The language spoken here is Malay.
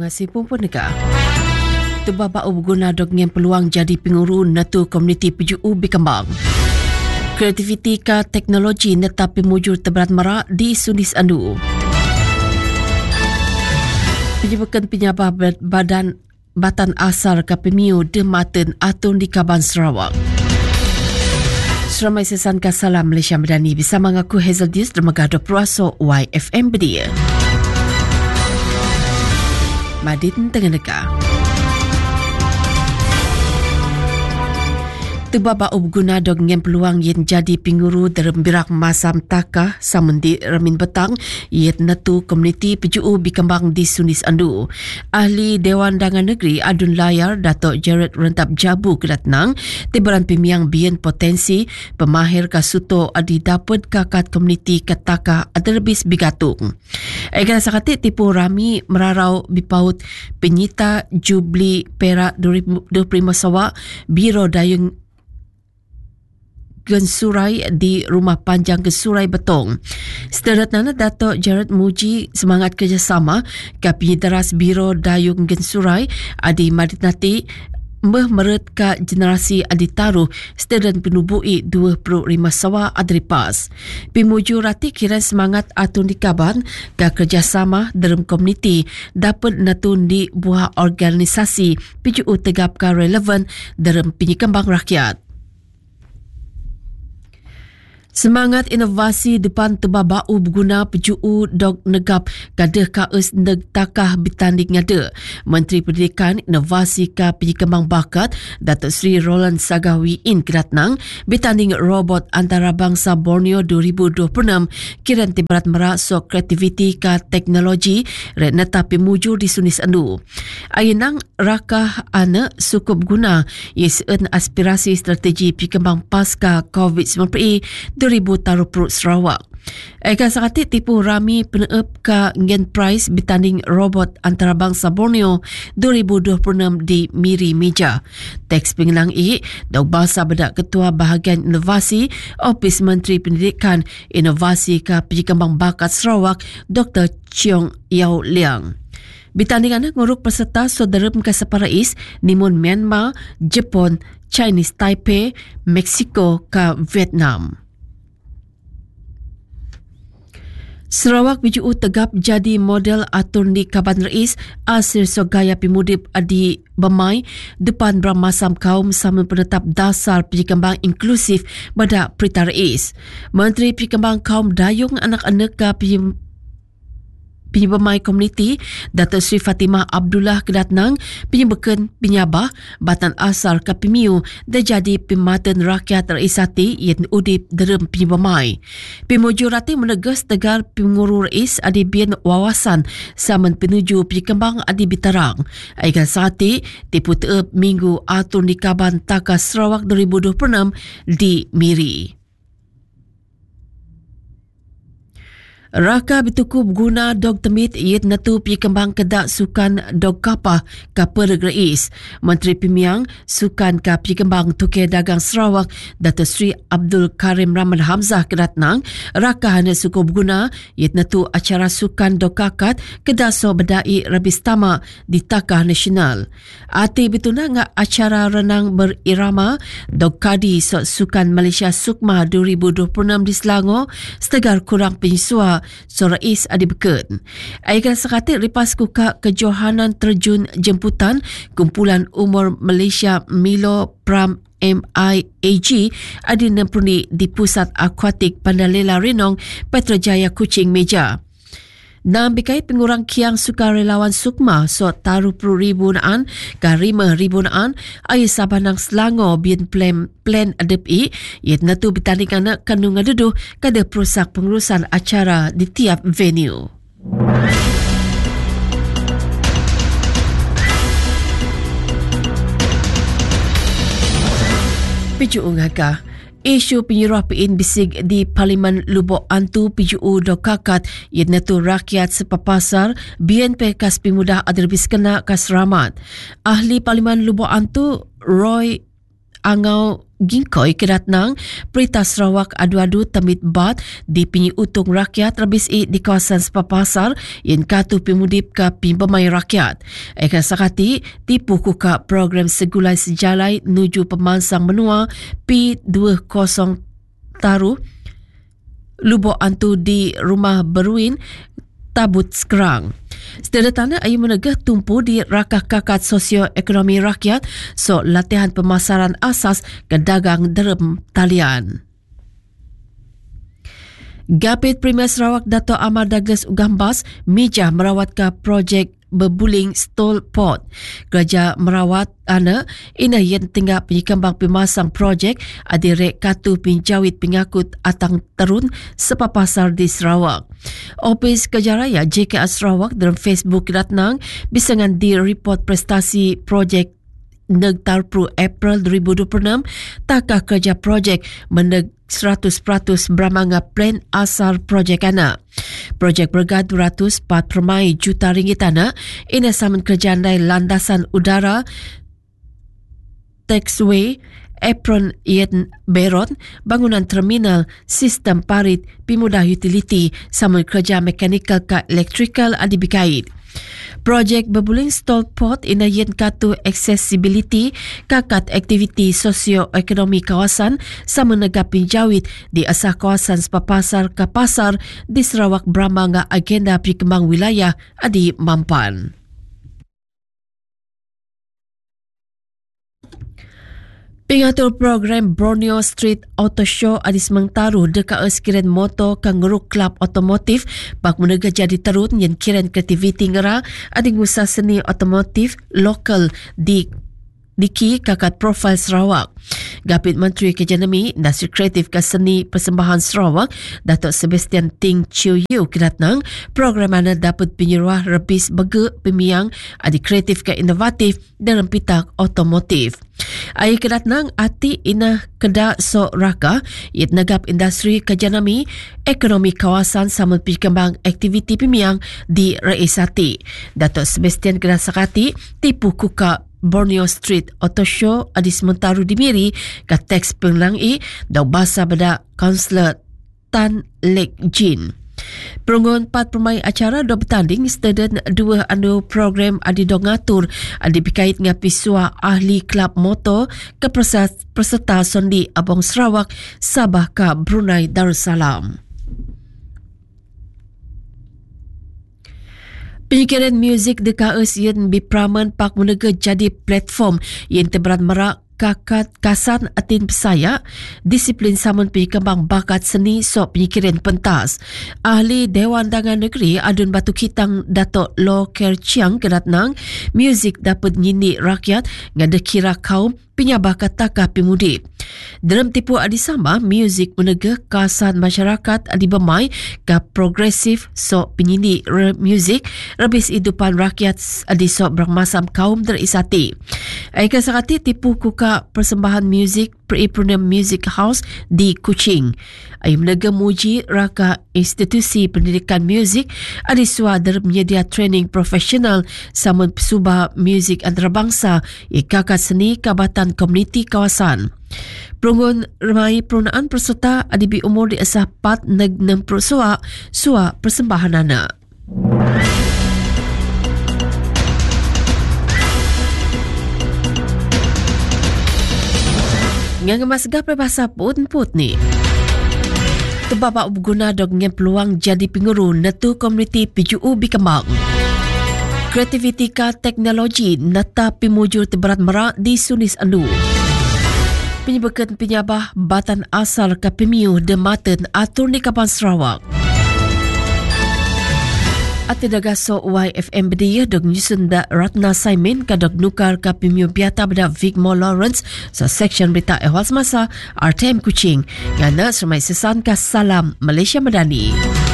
ngasih pumpun nega. Tubaba berguna dengan peluang jadi penguru natu komuniti PJU berkembang. Kreativiti ka teknologi netap pemujur teberat merak di Sunis Andu. Penyebakan penyabah badan batan asal KPMU de Maten Atun di Kaban Sarawak. Seramai sesan Salam Malaysia Madani bersama aku Hazel Dias dermaga Dopraso YFM Bedia. Madin Tengah Negara. Tebaba berguna dengan peluang yang jadi penguru dalam birak masam takah samundi remin betang yet natu komuniti PJU berkembang di Sunis Andu. Ahli Dewan Dangan Negeri Adun Layar Datuk Jared Rentap Jabu Kedatnang tibaran pemiang bian potensi pemahir kasuto adi dapat kakat komuniti katakah aderbis bigatung. Egan sakati tipu rami merarau bipaut penyita Jubli Perak 2025 Sarawak Biro Dayung Gensurai di Rumah Panjang Gensurai Betong. Setelah Datuk Jared muji semangat kerjasama ke Penyedaras Biro Dayung Gensurai adi madinati meret ka generasi adi taruh setelah penubui 25 sawa adripas. Pimuju rati kira semangat atun di Kaban ke kerjasama dalam komuniti dapat natun di buah organisasi PJU tegap ka relevan dalam penyekembang rakyat. Semangat inovasi depan tebaba berguna PJU dog negap gadah kaus neg takah bitanding ngada. Menteri Pendidikan Inovasi ka Penyekembang Bakat Datuk Seri Roland Sagawi In Keratnang bitanding robot antarabangsa Borneo 2026 kiran tibarat merak sok kreativiti ka teknologi red neta pimuju di Sunis Andu. Ayinang rakah ana sukup guna yesen aspirasi strategi Penyekembang pasca COVID-19 2000 taruh perut Sarawak. Eka sakati tipu rami peneep ka ngen prize bitanding robot antarabangsa Borneo 2026 di Miri Meja. Teks pengelang dok bahasa bedak Ketua Bahagian Inovasi Ofis Menteri Pendidikan Inovasi ka Penyekembang Bakat Sarawak Dr. Cheong Yau Liang. Bitandingan nguruk peserta saudara Mekasa Parais Nimun Myanmar, Jepun, Chinese Taipei, Mexico ka Vietnam. Sarawak PJU tegap jadi model atur di Kaban Rais asir sogaya pimudip adi Bemai depan bermasam kaum sama penetap dasar penyekembang inklusif pada Perita Rais. Menteri Penyekembang Kaum Dayung Anak-anak ke Penyebamai Komuniti Datuk Seri Fatimah Abdullah Kedatnang penyebakan penyabah batan asal KPMU dah jadi pematan rakyat raisati yang udip dalam penyebamai. Pemujurati menegas tegar pengurus rais adi bian wawasan saman penuju penyekembang adi bitarang. Aikan saati tipu teep minggu atur di Kaban Taka Sarawak 2026 di Miri. Raka bituku berguna dog temit yet natu penyekembang kedak sukan dog kapah ka Pergrais. Menteri Pemiang Sukan ka Penyekembang Tukar Dagang Sarawak Datuk Seri Abdul Karim Rahman Hamzah Kedatnang raka hana suku berguna yet natu acara sukan dog kakat kedak so bedai rabis tamak di Takah Nasional. Ati bituna ngak acara renang berirama dog kadi so sukan Malaysia Sukma 2026 di Selangor setegar kurang penyisua Sorais adibeket. Aikan sekati ripas kuka kejohanan terjun jemputan kumpulan umur Malaysia Milo Pram MIAG adi nempruni di Pusat Akuatik Pandalela Renong Petrojaya Kuching Meja. Nam bikai pengurang kiang sukarelawan Sukma so taruh 10,000 naan ke 5,000 naan ayah Sabanang Selangor bian plan adepi yet natu bertandingan nak kandung aduduh kada perusak pengurusan acara di tiap venue. PJU ngagah isu penyuruh pein bisig di Parlimen Lubuk Antu PJU Dokakat yang natu rakyat sepapasar BNP kas pemudah aderbis kena kas ramat. Ahli Parlimen Lubuk Antu Roy Angau Gingkoi kedatnang Perintah Sarawak adu-adu temit bat di pinyi utung rakyat rabis di kawasan Sepapasar yang katu pimudip ke pimpemai rakyat. Eka sakati tipu kuka program segulai sejalai nuju pemansang menua P20 taruh Lubuk Antu di Rumah Beruin Tabut Sekerang. Sederhana ayu menegah tumpu di rakah kakat sosioekonomi rakyat so latihan pemasaran asas ke dagang derem talian. Gapit Premier Sarawak Dato' Ahmad Douglas Ugambas mijah merawat ke projek berbuling stall pot. Kerja merawat ana ina yang tinggal penyikembang pemasang projek adirek katu pinjawit pengakut atang terun Sepapasar di Sarawak. Opis Kejaraya JKA Sarawak dalam Facebook ratnang bisangan di report prestasi projek neg tarpru April 2026 takah kerja projek meneg 100% beramanga plan asal projek anak. Projek bergad 204 permai juta ringgit anak ina saman kerjaan dari landasan udara taxiway apron yen berot bangunan terminal sistem parit pimudah utility saman kerja mekanikal ke elektrikal adibikait. Projek berbuling stall pot ina yen katu accessibility kakat aktiviti sosioekonomi kawasan sama negap pinjawit di asah kawasan Sepapasar ke pasar di Sarawak beramanga agenda perkembang wilayah adi mampan. Pengatur program Borneo Street Auto Show adi semangtaruh dekat sekiran motor kangaroo club otomotif bak menega jadi terun yang kiran kreativiti ngera adi ngusah seni otomotif lokal di Diki kakat profil Sarawak. Gapit Menteri Kejanami Industri Kreatif ke Seni Persembahan Sarawak Datuk Sebastian Ting Chiu Yu kedatnang program mana dapat penyeruah rebis bege pemiang adi kreatif ke inovatif dalam pitak otomotif. Ai kedatnang ati ina kedak sok raka yat negap industri kejanami ekonomi kawasan sama perkembang aktiviti pemiang di Raisati. Datuk Sebastian kedak sakati tipu kuka Borneo Street Auto Show adi sementaru dimiri ke teks penglangi dau basa beda Kaunselor Tan Lek Jin. Perunggun 4 pemain acara do bertanding student 2 anu program adi do ngatur adi berkait dengan pisua ahli klub motor ke peserta sondi Abong Sarawak Sabah ke Brunei Darussalam. Penyikiran muzik dekat Asian Bipraman Pak Menega jadi platform yang terberat merak kakat kasan atin pesaya disiplin samun penyikembang bakat seni sok penyikiran pentas. Ahli Dewan Dagang Negeri Adun Batu Kitang Datuk Lo Ker Chiang kedatnang muzik dapat nyindik rakyat ngada kira kaum penyabah katakah pemudip. Dalam tipu adi sama, muzik menegah kasan masyarakat adi bermai ke progresif sok penyindik muzik rebis hidupan rakyat adi sok bermasam kaum terisati. Aika sakati tipu kuka persembahan muzik Peripurna Music House di Kuching. Ayam menegah muji raka institusi pendidikan muzik adi suadar menyedia training profesional samun pesubah muzik antarabangsa ikakat seni kabatan komuniti kawasan. Perunggun remai perunaan peserta adibi umur di asah 4 neg 60 sua persembahan anak. Yang ngemasgah berbahasa put ni. Tebabak berguna dengan peluang jadi penguru netu komuniti PJU berkembang. Kreativiti ka teknologi nata pimujur terberat merak di Sunis Andu. Penyebakan penyabah batan asal ke pemiu dematen atur ni Kapan Sarawak. Ati dagaso YFM bediah dog nyusun da Ratna Saimin ka dog nukar ka pemiu biata beda Vigmo Lawrence sa section berita ehwal semasa RTM Kuching. Ngana sermai sesan ka Salam Malaysia Madani.